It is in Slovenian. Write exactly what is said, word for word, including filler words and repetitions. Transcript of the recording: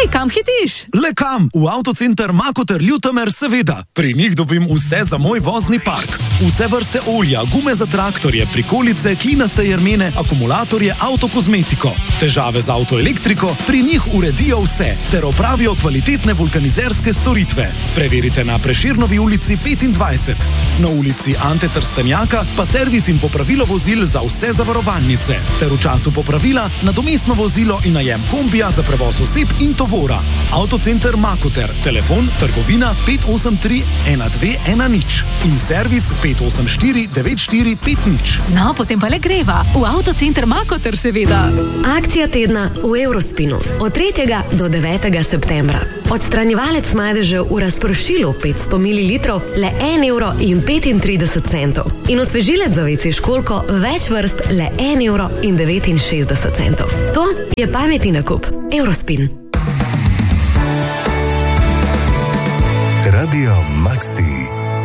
Hej, kam hitiš? Le kam? V Avtocenter Makoter Ljutomer, seveda. Pri njih dobim vse za moj vozni park. Vse vrste olja, gume za traktorje, prikolice, klinaste jermene, akumulatorje, avtokozmetiko. Težave z avtoelektriko, pri njih uredijo vse, ter opravijo kvalitetne vulkanizerske storitve. Preverite na Prešernovi ulici petindvajset. Na ulici Ante Trstenjaka pa servis in popravilo vozil za vse zavarovalnice. Ter v času popravila nadomestno vozilo in najem kombija za prevoz oseb in tovora. Avtocenter Makoter, telefon trgovina pet osem tri ena dve ena nič in servis pet osem štiri devet štiri pet nič. No, potem pa le greva. V Avtocenter Makoter, seveda. Akcija tedna v Eurospinu. Od tretjega do devetega septembra. Odstranjevalec madežev v razpršilu petsto mililitrov le en evro in petintrideset centov. In osvežilec za vece školjko več vrst le en evro in devetinšestdeset centov. To je pametni nakup. Eurospin. Radio Maxi.